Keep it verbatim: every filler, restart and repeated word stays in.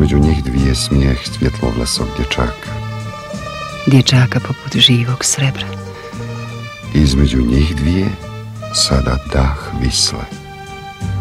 između njih dvije smijeh svjetlovlasog dječaka. Dječaka poput živog srebra. Između njih dvije sada dah visle.